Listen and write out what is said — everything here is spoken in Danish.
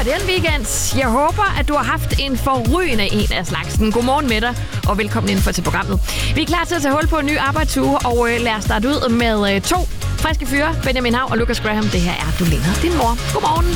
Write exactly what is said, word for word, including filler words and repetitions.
den weekend. Jeg håber, at du har haft en forrygende en af slagsen. Godmorgen med dig, og velkommen indenfor til programmet. Vi er klar til at tage hul på en ny arbejdsuge, og øh, lad os starte ud med øh, to friske fyre. Benjamin Hav og Lucas Graham. Det her er Du ligner din mor. Godmorgen.